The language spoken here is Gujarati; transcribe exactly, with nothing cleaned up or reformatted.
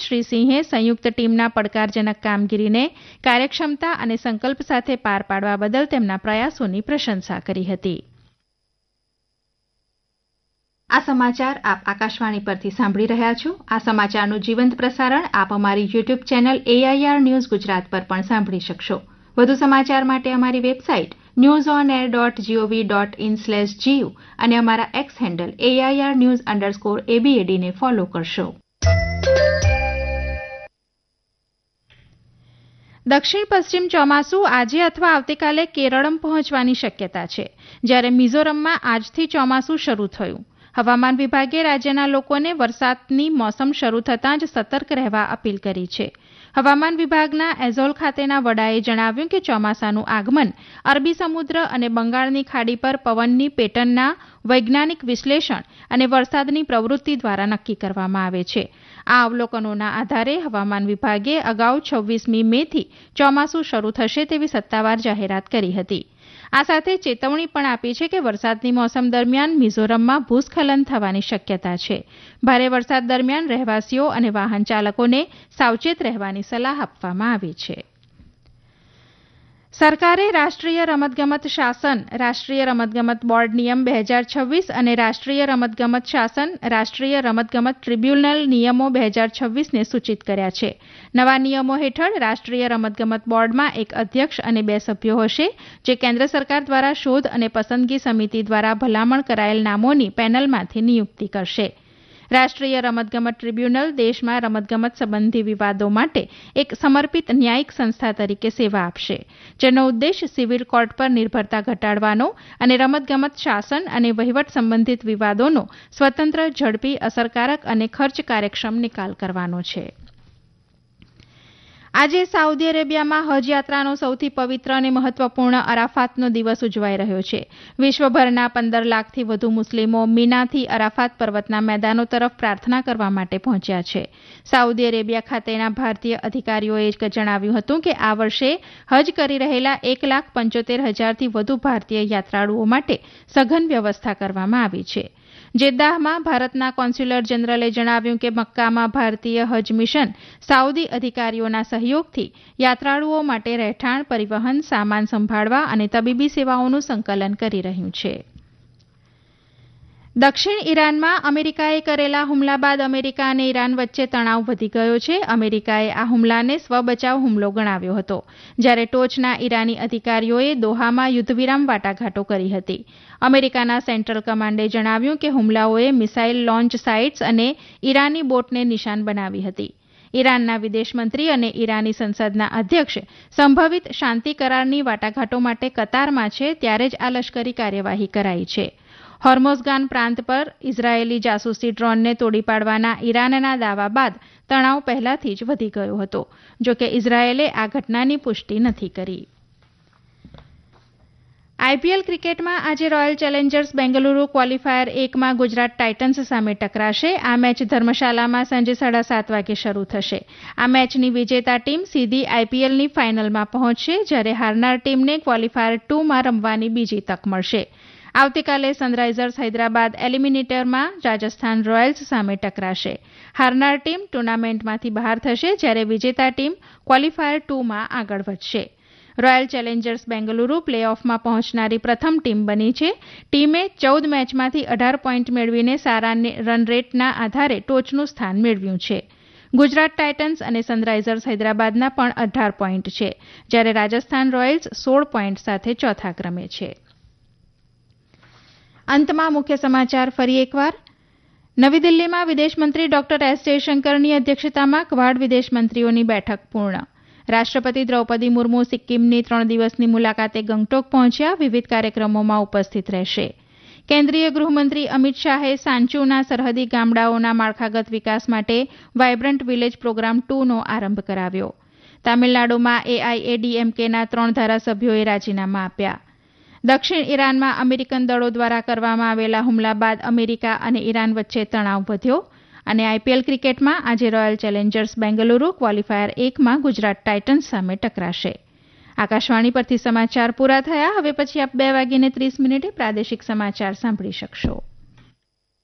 શ્રી સિંહે સંયુક્ત ટીમના પડકારજનક કામગીરીને કાર્યક્ષમતા અને સંકલ્પ સાથે પાર પાડવા બદલ તેમના પ્રયાસોની પ્રશંસા કરી હતી. આ સમાચાર આપ આકાશવાણી પરથી સાંભળી રહ્યા છો. આ સમાચારનું જીવંત પ્રસારણ આપ અમારી YouTube channel AIR news Gujarat પર પણ સાંભળી શકશો. વધુ સમાચાર માટે અમારી website news on air dot GOV dot in slash GU અને અમારા x handle AIR news underscore એબીએડીને follow કરશો. દક્ષિણ પશ્ચિમ ચોમાસું આજે અથવા આવતીકાલે કેરળમ પહોંચવાની શક્યતા છે, જ્યારે મિઝોરમમાં આજથી ચોમાસું શરૂ થયું. હવામાન વિભાગે રાજ્યના લોકોને વરસાદની મોસમ શરૂ થતાં જ સતર્ક રહેવા અપીલ કરી છે. હવામાન વિભાગના એઝોલ ખાતેના વડાએ જણાવ્યું કે ચોમાસાનું આગમન અરબી સમુદ્ર અને બંગાળની ખાડી પર પવનની પેટર્નના વૈજ્ઞાનિક વિશ્લેષણ અને વરસાદની પ્રવૃત્તિ દ્વારા નક્કી કરવામાં આવે છે. આ અવલોકનોના આધારે હવામાન વિભાગે અગાઉ છવ્વીસમી મેથી ચોમાસું શરૂ થશે તેવી સત્તાવાર જાહેરાત કરી હતી. આ સાથે ચેતવણી પણ આપી છે કે વરસાદની મોસમ દરમિયાન મિઝોરમમાં ભૂસ્ખલન થવાની શક્યતા છે. ભારે વરસાદ દરમિયાન રહેવાસીઓ અને વાહન ચાલકોને સાવચેત રહેવાની સલાહ આપવામાં આવી છે. સરકારે રાષ્ટ્રીય રમતગમત શાસન, રાષ્ટ્રીય રમતગમત બોર્ડ નિયમ બે હજાર છવ્વીસ અને રાષ્ટ્રીય રમતગમત શાસન, રાષ્ટ્રીય રમતગમત ટ્રિબ્યુનલ નિયમો બે હજાર છવ્વીસને સૂચિત કર્યા છે. નવા નિયમો હેઠળ રાષ્ટ્રીય રમતગમત બોર્ડમાં એક અધ્યક્ષ અને બે સભ્યો હશે, જે કેન્દ્ર સરકાર દ્વારા શોધ અને પસંદગી સમિતિ દ્વારા ભલામણ કરાયેલ નામોની પેનલમાંથી નિયુક્તિ કરશે. રાષ્ટ્રીય રમતગમત ટ્રિબ્યુનલ દેશમાં રમતગમત સંબંધી વિવાદો માટે એક સમર્પિત ન્યાયિક સંસ્થા તરીકે સેવા આપશે, જેનો ઉદ્દેશ સિવિલ કોર્ટ પર નિર્ભરતા ઘટાડવાનો અને રમતગમત શાસન અને વહીવટ સંબંધિત વિવાદોનો સ્વતંત્ર, ઝડપી, અસરકારક અને ખર્ચ કાર્યક્ષમ નિકાલ કરવાનો છે. આજે સાઉદી અરેબિયામાં હજ યાત્રાનો સૌથી પવિત્ર અને મહત્વપૂર્ણ અરાફાતનો દિવસ ઉજવાઈ રહ્યો છે. વિશ્વભરના પંદર લાખથી વધુ મુસ્લિમો મીનાથી અરાફાત પર્વતના મેદાનો તરફ પ્રાર્થના કરવા માટે પહોંચ્યા છે. સાઉદી અરેબિયા ખાતેના ભારતીય અધિકારીઓએ જણાવ્યું હતું કે આ વર્ષે હજ કરી રહેલા એક લાખ પંચોતેર હજારથી વધુ ભારતીય યાત્રાળુઓ માટે સઘન વ્યવસ્થા કરવામાં આવી છે. જેદ્દાહમાં ભારતના કોન્સ્યુલર જનરલે જણાવ્યું કે મક્કામાં ભારતીય હજ મિશન સાઉદી અધિકારીઓના સહયોગથી યાત્રાળુઓ માટે રહેઠાણ, પરિવહન, સામાન સંભાળવા અને તબીબી સેવાઓનું સંકલન કરી રહ્યું છે. દક્ષિણ ઈરાનમાં અમેરિકાએ કરેલા હુમલા બાદ અમેરિકા અને ઈરાન વચ્ચે તણાવ વધી ગયો છે. અમેરિકાએ આ હુમલાને સ્વબચાવ હુમલો ગણાવ્યો હતો, જ્યારે ટોચના ઈરાની અધિકારીઓએ દોહામાં યુદ્ધવિરામ વાટાઘાટો કરી હતી. અમેરિકાના સેન્ટ્રલ કમાન્ડે જણાવ્યું કે હુમલાઓએ મિસાઇલ લોન્ચ સાઇટ્સ અને ઈરાની બોટને નિશાન બનાવી હતી. ઈરાનના વિદેશમંત્રી અને ઈરાની સંસદના અધ્યક્ષ સંભવિત શાંતિ કરારની વાટાઘાટો માટે કતારમાં છે, ત્યારે જ આ લશ્કરી કાર્યવાહી કરાઈ છે. હોર્મોઝગાન પ્રાંત પર ઇઝરાયેલી જાસૂસી ડ્રોનને તોડી પાડવાના ઈરાનના દાવા બાદ તણાવ પહેલાથી જ વધી ગયો હતો. જોકે ઇઝરાયેલે આ ઘટનાની પુષ્ટિ નથી કરી. આઈપીએલ ક્રિકેટમાં આજે રોયલ ચેલેન્જર્સ બેંગલુરુ ક્વોલિફાયર એકમાં ગુજરાત ટાઇટન્સ સામે ટકરાશે. આ મેચ ધર્મશાલામાં સાંજે સાડા સાત વાગે શરૂ થશે. આ મેચની વિજેતા ટીમ સીધી આઈપીએલની ફાઇનલમાં પહોંચશે, જ્યારે હારનાર ટીમને ક્વોલિફાયર ટુમાં રમવાની બીજી તક મળશે. આવતીકાલે સનરાઇઝર્સ હૈદરાબાદ એલિમિનેટરમાં રાજસ્થાન રોયલ્સ સામે ટકરાશે. હારનાર ટીમ ટુર્નામેન્ટમાંથી બહાર થશે, જ્યારે વિજેતા ટીમ ક્વોલિફાયર ટુમાં આગળ વધશે. રોયલ ચેલેન્જર્સ બેંગલુરુ પ્લે ઓફમાં પહોંચનારી પ્રથમ ટીમ બની છે. ટીમે ચૌદ મેચમાંથી અઢાર પોઈન્ટ મેળવીને સારા રન રેટના આધારે ટોચનું સ્થાન મેળવ્યું છે. ગુજરાત ટાઇટન્સ અને સનરાઇઝર્સ હૈદરાબાદના પણ અઢાર પોઈન્ટ છે, જ્યારે રાજસ્થાન રોયલ્સ સોળ પોઈન્ટ સાથે ચોથા ક્રમે છે. અંતમાં મુખ્ય સમાચાર ફરી એકવાર. નવી દિલ્હીમાં વિદેશમંત્રી ડોક્ટર એસ જયશંકરની અધ્યક્ષતામાં ક્વાડ વિદેશમંત્રીઓની બેઠક પૂર્ણ. રાષ્ટ્રપતિ દ્રૌપદી મુર્મુ સિક્કિમની ત્રણ દિવસની મુલાકાતે ગંગટોક પહોંચ્યા, વિવિધ કાર્યક્રમોમાં ઉપસ્થિત રહેશે. કેન્દ્રીય ગૃહમંત્રી અમિત શાહે સાંચુના સરહદી ગામડાઓના માળખાગત વિકાસ માટે વાયબ્રન્ટ વિલેજ પ્રોગ્રામ ટુનો આરંભ કરાવ્યો. તામિલનાડુમાં એઆઈએડીએમકેના ત્રણ ધારાસભ્યોએ રાજીનામા આપ્યા. દક્ષિણ ઈરાનમાં અમેરિકન દળો દ્વારા કરવામાં આવેલા હુમલા બાદ અમેરિકા અને ઈરાન વચ્ચે તણાવ વધ્યો. અને આઈપીએલ ક્રિકેટમાં આજે રોયલ ચેલેન્જર્સ બેંગલુરુ ક્વોલિફાયર એકમાં ગુજરાત ટાઇટન્સ સામે ટકરાશે. આકાશવાણી પરથી સમાચાર પૂરા થયા. હવે પછી આપ બે વાગીને ત્રીસ મિનિટે પ્રાદેશિક સમાચાર સાંભળી શકશો.